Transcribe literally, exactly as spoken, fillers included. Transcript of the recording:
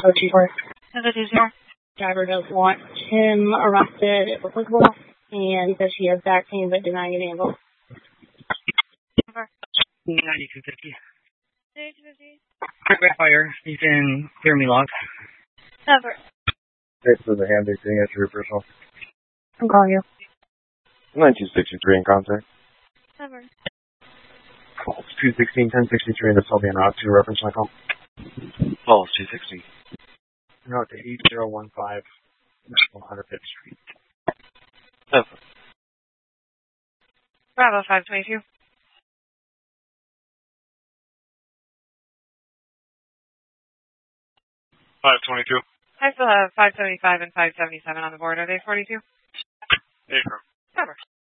Bravo two four. Bravo two zero. Driver does want him arrested if applicable, and says she has back pain but denying an ambulance. Over. ninety-two fifty. ninety-two fifty. Quick fire. You can hear me log. Over. This is a hand thing at your personal. I'm calling you. nineteen sixty-three in contact. Over. Calls two sixteen, ten sixty-three in the Sylvian Route two reference cycle. Calls two sixty. Route to eight zero one five, one hundred fifth Street. Over. Bravo five twenty-two. five twenty-two. I still have five seventy-five and five seventy-seven on the board. Are they forty-two? Affirm. Over.